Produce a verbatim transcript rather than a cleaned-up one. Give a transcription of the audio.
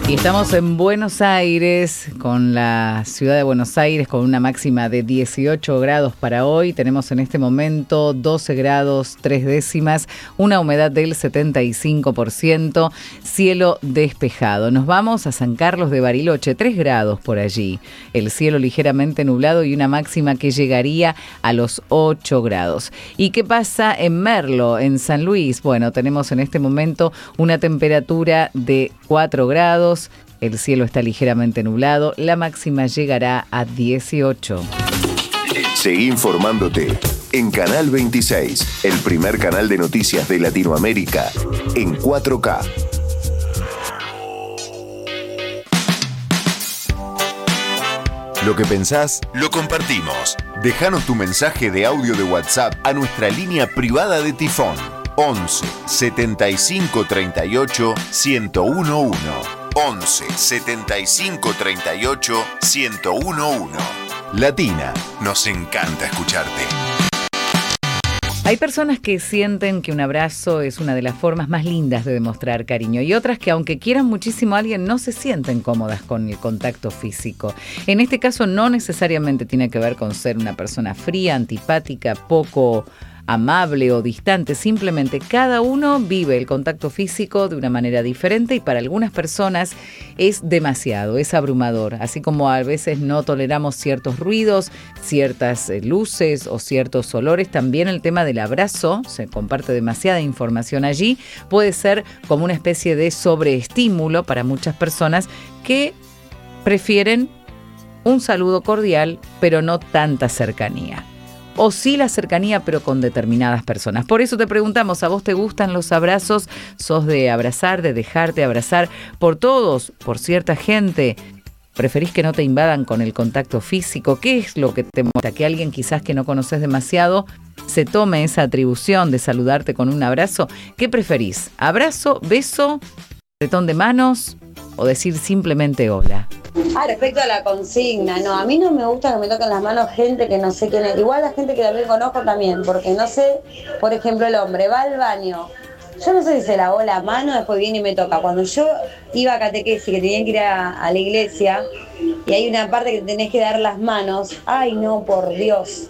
Y estamos en Buenos Aires, con la ciudad de Buenos Aires, con una máxima de dieciocho grados para hoy. Tenemos en este momento doce grados tres décimas, una humedad del setenta y cinco por ciento, cielo despejado. Nos vamos a San Carlos de Bariloche, tres grados por allí. El cielo ligeramente nublado y una máxima que llegaría a los ocho grados. ¿Y qué pasa en Merlo, en San Luis? Bueno, tenemos en este momento una temperatura de cuatro grados. El cielo está ligeramente nublado, la máxima llegará a dieciocho. Seguí informándote en Canal veintiséis, el primer canal de noticias de Latinoamérica, en cuatro K. Lo que pensás, lo compartimos. Déjanos tu mensaje de audio de WhatsApp a nuestra línea privada de Tifón. once setenta y cinco treinta y ocho ciento uno. once setenta y cinco treinta y ocho ciento uno. Latina, nos encanta escucharte. Hay personas que sienten que un abrazo es una de las formas más lindas de demostrar cariño y otras que, aunque quieran muchísimo a alguien, no se sienten cómodas con el contacto físico. En este caso no necesariamente tiene que ver con ser una persona fría, antipática, poco amable o distante. Simplemente cada uno vive el contacto físico de una manera diferente y para algunas personas es demasiado, es abrumador. Así como a veces no toleramos ciertos ruidos, ciertas luces o ciertos olores, también el tema del abrazo, se comparte demasiada información allí, puede ser como una especie de sobreestímulo para muchas personas que prefieren un saludo cordial, pero no tanta cercanía. O sí la cercanía, pero con determinadas personas. Por eso te preguntamos, ¿a vos te gustan los abrazos? ¿Sos de abrazar, de dejarte abrazar por todos, por cierta gente? ¿Preferís que no te invadan con el contacto físico? ¿Qué es lo que te molesta? Que alguien quizás que no conoces demasiado se tome esa atribución de saludarte con un abrazo. ¿Qué preferís? ¿Abrazo, beso, apretón de manos o decir simplemente hola? Ah, respecto a la consigna, no, a mí no me gusta que me toquen las manos gente que no sé quién es. Igual la gente que también conozco también, porque no sé, por ejemplo, el hombre va al baño. Yo no sé si se lavó la mano, después viene y me toca. Cuando yo iba a catequesis, que tenía que ir a, a la iglesia, y hay una parte que tenés que dar las manos, ay no, por Dios.